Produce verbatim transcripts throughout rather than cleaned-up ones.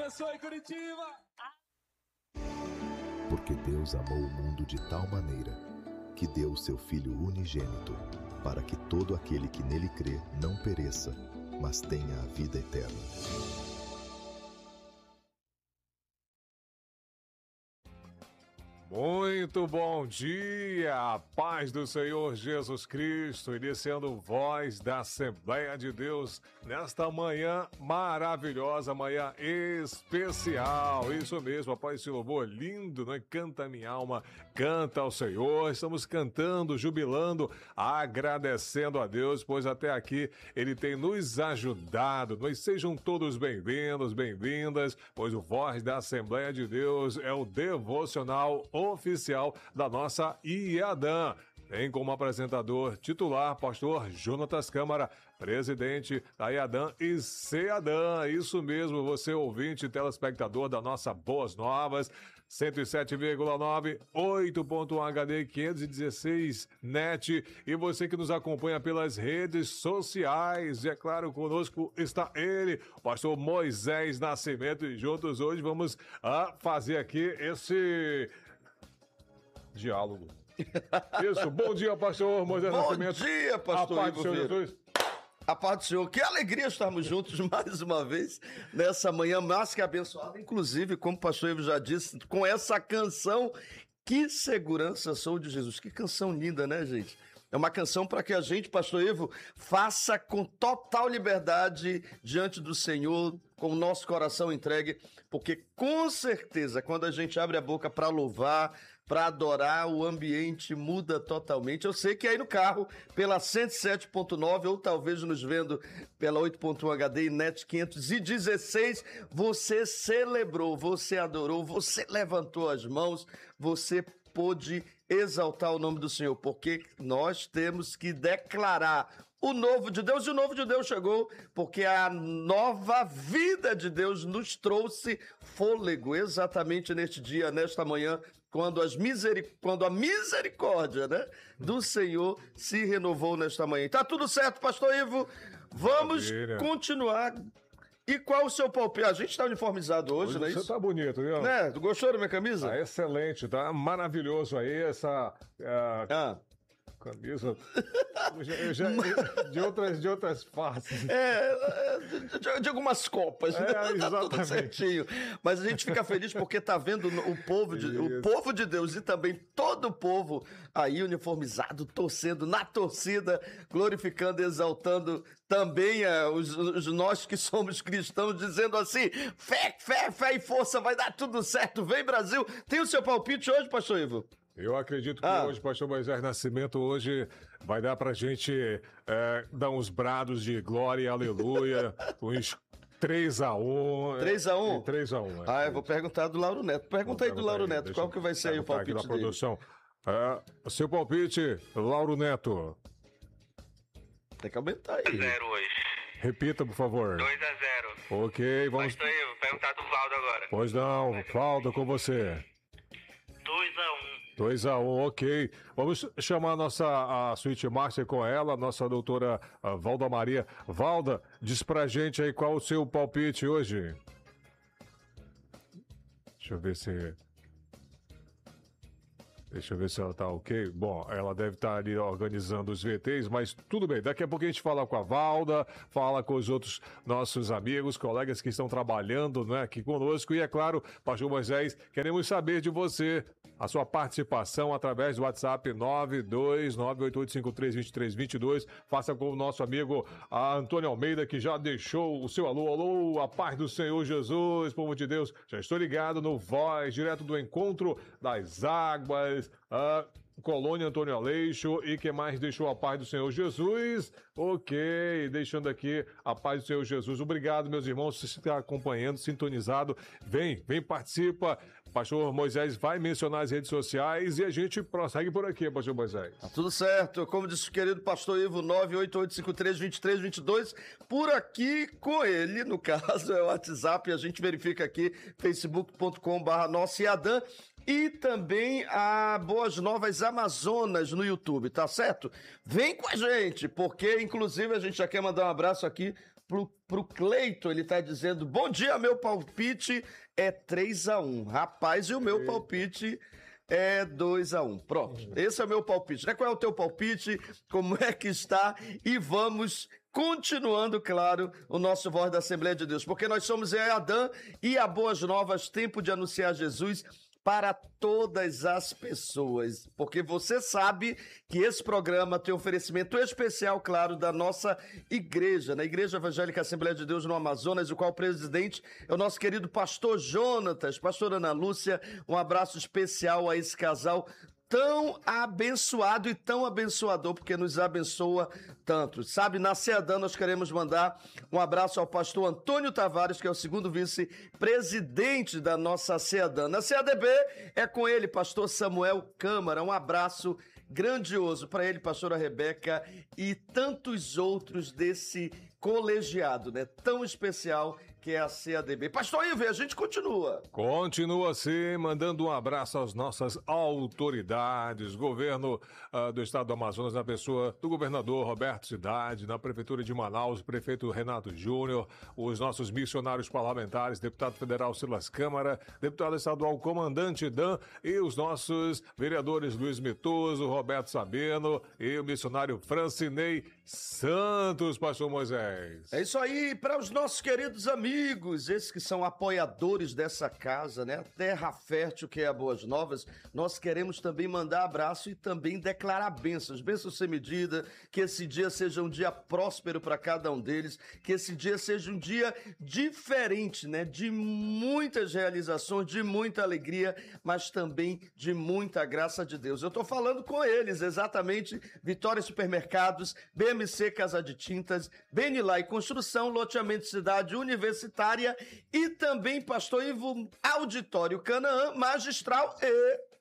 abençoe, Curitiba! Porque Deus amou o mundo de tal maneira que deu o seu Filho unigênito, para que todo aquele que nele crê não pereça, mas tenha a vida eterna. Muito bom dia, a paz do Senhor Jesus Cristo, iniciando Voz da Assembleia de Deus nesta manhã maravilhosa, manhã especial. Isso mesmo, após esse louvor lindo, não é? Canta minha alma, canta ao Senhor. Estamos cantando, jubilando, agradecendo a Deus, pois até aqui Ele tem nos ajudado. Nós sejam todos bem-vindos, bem-vindas, pois o Voz da Assembleia de Deus é o devocional oficial da nossa IADAM. Tem como apresentador titular pastor Jonatas Câmara, presidente da IADAM e CEADAM. Isso mesmo, você ouvinte e telespectador da nossa Boas Novas, cento e sete vírgula nove, oito ponto um H D, quinhentos e dezesseis net, e você que nos acompanha pelas redes sociais. E é claro, conosco está ele, pastor Moisés Nascimento, e juntos hoje vamos a fazer aqui esse diálogo. Isso, bom dia, pastor Moisés Bom Nascimento. Bom dia, pastor A paz do Senhor Jesus. A paz do Senhor. Que alegria estarmos juntos mais uma vez nessa manhã mais que abençoada, inclusive, como o pastor Ivo já disse, com essa canção Que Segurança Sou de Jesus. Que canção linda, né, gente? É uma canção para que a gente, pastor Ivo, faça com total liberdade diante do Senhor, com o nosso coração entregue, porque com certeza, quando a gente abre a boca para louvar, para adorar, o ambiente muda totalmente. Eu sei que aí no carro, pela cento e sete ponto nove, ou talvez nos vendo pela oito ponto um H D e Net quinhentos e dezesseis, você celebrou, você adorou, você levantou as mãos, você pôde exaltar o nome do Senhor, porque nós temos que declarar o novo de Deus, e o novo de Deus chegou, porque a nova vida de Deus nos trouxe fôlego, exatamente neste dia, nesta manhã, quando, as miseric... quando a misericórdia, né, do Senhor se renovou nesta manhã. Tá tudo certo, pastor Ivo? Vamos Maravilha. continuar. E qual o seu palpite? A gente está uniformizado hoje, hoje não é isso? Você tá bonito, viu? Né? Tu gostou da minha camisa? Tá excelente, tá maravilhoso aí essa uh, ah. camisa eu já, eu já, de, outras, de outras faces. É, de, de algumas copas, né? É, tá tudo certinho. Mas a gente fica feliz porque tá vendo o povo, de, o povo de Deus e também todo o povo aí uniformizado, torcendo na torcida, glorificando e exaltando também é, os, os nós que somos cristãos, dizendo assim, fé, fé, fé e força, vai dar tudo certo, vem Brasil. Tem o seu palpite hoje, pastor Ivo? Eu acredito que ah. hoje, pastor Moisés Nascimento, hoje vai dar pra gente é, dar uns brados de glória e aleluia, uns três a um. três a um? três a um. É, ah, eu vou perguntar do Lauro Neto. Pergunta aí do Lauro Neto, Deixa qual que vai ser aí o palpite aqui na dele? Produção. É, seu palpite, Lauro Neto. Tem que aumentar aí. dois a zero hoje. Repita, por favor. dois a zero. Ok, vamos... Pastor Ivo, perguntar do Valdo agora. Pois não, Valdo, com você. dois a um. dois a um, ok. Vamos chamar a nossa a Suíte Master com ela, a nossa doutora a Valda Maria. Valda, diz pra gente aí qual o seu palpite hoje. Deixa eu ver se... Deixa eu ver se ela tá ok. Bom, ela deve estar ali organizando os V Ts, mas tudo bem. Daqui a pouco a gente fala com a Valda, fala com os outros nossos amigos, colegas que estão trabalhando, né, aqui conosco. E é claro, pastor Moisés, queremos saber de você, a sua participação através do WhatsApp nove dois nove oito oito cinco três dois três dois dois. Faça com o nosso amigo a Antônio Almeida, que já deixou o seu alô, alô, a paz do Senhor Jesus, povo de Deus. Já estou ligado no Voz, direto do Encontro das Águas, a Colônia Antônio Aleixo. E quem mais deixou a paz do Senhor Jesus? Ok, deixando aqui a paz do Senhor Jesus. Obrigado, meus irmãos, se você está acompanhando, sintonizado. Vem, vem, participa. Pastor Moisés vai mencionar as redes sociais e a gente prossegue por aqui, pastor Moisés. Tá tudo certo. Como disse o querido pastor Ivo, nove oito oito cinco três dois três dois dois. Por aqui com ele, no caso, é o WhatsApp. A gente verifica aqui, facebook ponto com barra nossa IADAM. E também a Boas Novas Amazonas no YouTube, tá certo? Vem com a gente, porque inclusive a gente já quer mandar um abraço aqui pro, pro Cleito, ele tá dizendo, bom dia, meu palpite é três a um. Rapaz, e o meu palpite é dois a um. Pronto, esse é o meu palpite. Né? Qual é o teu palpite? Como é que está? E vamos continuando, claro, o nosso Voz da Assembleia de Deus, porque nós somos a Adã e a Boas Novas, tempo de anunciar Jesus para todas as pessoas, porque você sabe que esse programa tem oferecimento especial, claro, da nossa igreja, na Igreja Evangélica Assembleia de Deus no Amazonas, o qual o presidente é o nosso querido pastor Jonatas, pastor Ana Lúcia, um abraço especial a esse casal tão abençoado e tão abençoador, porque nos abençoa tanto. Sabe, na Ceadã nós queremos mandar um abraço ao pastor Antônio Tavares, que é o segundo vice-presidente da nossa Ceadã. Na C A D B é com ele, pastor Samuel Câmara. Um abraço grandioso para ele, pastora Rebeca e tantos outros desse colegiado, né? Tão especial que é a C A D B. Pastor Ivo, a gente continua. Continua sim, mandando um abraço às nossas autoridades, governo uh, do estado do Amazonas, na pessoa do governador Roberto Cidade, na prefeitura de Manaus, prefeito Renato Júnior, os nossos missionários parlamentares, deputado federal Silas Câmara, deputado estadual comandante Dan e os nossos vereadores Luiz Mitoso, Roberto Sabino e o missionário Francinei Santos, pastor Moisés. É isso aí, para os nossos queridos amigos, esses que são apoiadores dessa casa, né? A terra fértil que é a Boas Novas, nós queremos também mandar abraço e também declarar bênçãos, bênçãos sem medida, que esse dia seja um dia próspero para cada um deles, que esse dia seja um dia diferente, né? De muitas realizações, de muita alegria, mas também de muita graça de Deus. Eu tô falando com eles, exatamente, Vitória Supermercados, B M C Casa de Tintas, Benilai Construção, Loteamento Cidade Universitária e também, pastor Ivo, Auditório Canaã, Magistral e...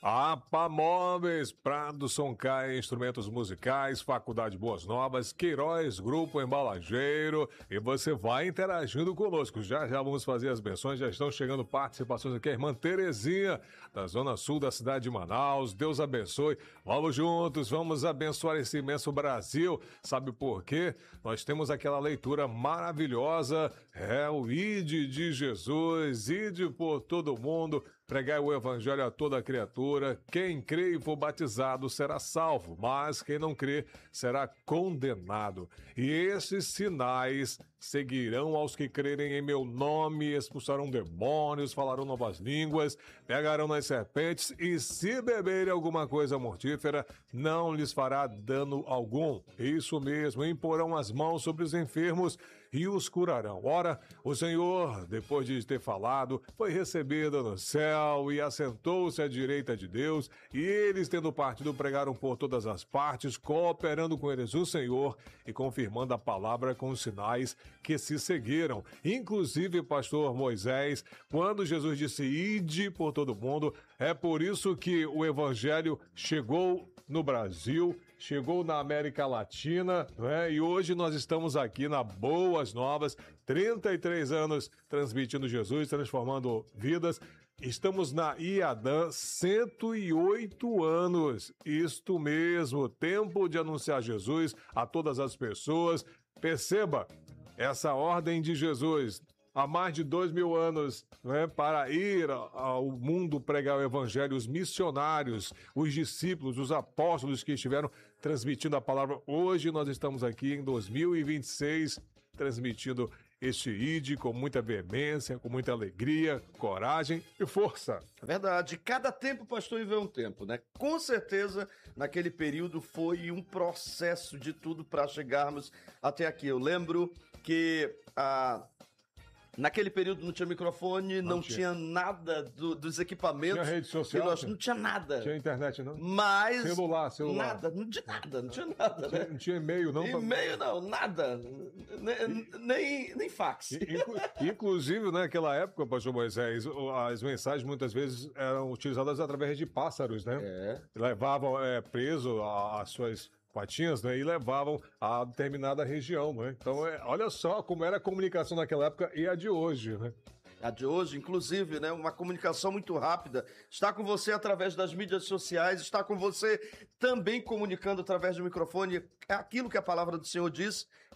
APA Móveis, Prado, Soncaia, Instrumentos Musicais, Faculdade Boas Novas, Queiroz, Grupo Embalageiro, e você vai interagindo conosco. Já já vamos fazer as menções, já estão chegando participações aqui. A irmã Terezinha, da Zona Sul da cidade de Manaus, Deus abençoe. Vamos juntos, vamos abençoar esse imenso Brasil. Sabe por quê? Nós temos aquela leitura maravilhosa, é o Ide de Jesus, Ide por todo mundo, pregai o evangelho a toda criatura. Quem crê e for batizado será salvo, mas quem não crê será condenado. E esses sinais seguirão aos que crerem em meu nome, expulsarão demônios, falarão novas línguas, pegarão nas serpentes e se beberem alguma coisa mortífera, não lhes fará dano algum. Isso mesmo, imporão as mãos sobre os enfermos e os curarão. Ora, o Senhor, depois de ter falado, foi recebido no céu e assentou-se à direita de Deus, e eles, tendo partido, pregaram por todas as partes, cooperando com eles o Senhor e confirmando a palavra com os sinais que se seguiram. Inclusive, pastor Moisés, quando Jesus disse ide por todo mundo, é por isso que o evangelho chegou no Brasil, chegou na América Latina, né? E hoje nós estamos aqui na Boas Novas, trinta e três anos transmitindo Jesus, transformando vidas. Estamos na IADAN, cento e oito anos, isto mesmo, tempo de anunciar Jesus a todas as pessoas. Perceba essa ordem de Jesus, há mais de dois mil anos, né, para ir ao mundo pregar o evangelho, os missionários, os discípulos, os apóstolos que estiveram transmitindo a palavra. Hoje nós estamos aqui em dois mil e vinte e seis, transmitindo este I D com muita veemência, com muita alegria, coragem e força. É verdade. Cada tempo, pastor, Ivo, é um tempo, né? Com certeza, naquele período foi um processo de tudo para chegarmos até aqui. Eu lembro que a... naquele período não tinha microfone, não, não tinha. tinha nada do, dos equipamentos. Tinha rede social? Nós, não tinha nada. Tinha internet, não? Mas... Celular, celular. Nada, não tinha nada, não tinha nada, né? Não tinha e-mail, não? E-mail não, nada. Nem, nem, nem fax. Inclu, inclusive, naquela época, pastor Moisés, as mensagens muitas vezes eram utilizadas através de pássaros, né? É. Levavam é, preso as suas... patinhas, né, e levavam a determinada região, né? Então, é, olha só como era a comunicação naquela época e a de hoje, né? A de hoje, inclusive, né, uma comunicação muito rápida. Está com você através das mídias sociais, está com você também comunicando através do microfone. É aquilo que a palavra do Senhor diz,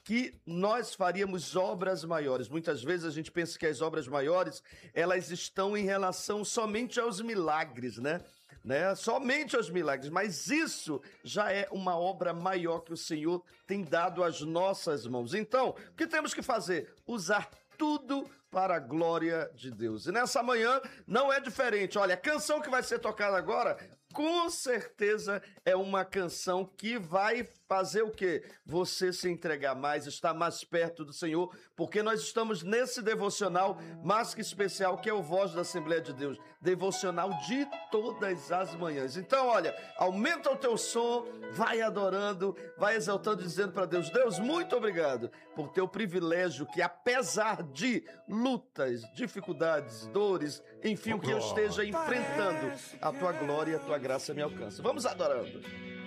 que nós faríamos obras maiores. Muitas vezes a gente pensa que as obras maiores, elas estão em relação somente aos milagres, né? Né? Somente aos milagres, mas isso já é uma obra maior que o Senhor tem dado às nossas mãos. Então, o que temos que fazer? Usar tudo para a glória de Deus. E nessa manhã não é diferente. Olha, a canção que vai ser tocada agora, com certeza é uma canção que vai fazer o quê? Você se entregar mais, estar mais perto do Senhor, porque nós estamos nesse devocional mais que especial, que é o Voz da Assembleia de Deus, devocional de todas as manhãs. Então, olha, aumenta o teu som, vai adorando, vai exaltando, dizendo para Deus: Deus, muito obrigado por teu privilégio que, apesar de lutas, dificuldades, dores, enfim, o que eu esteja enfrentando, a tua glória e a tua graça me alcança. Vamos adorando.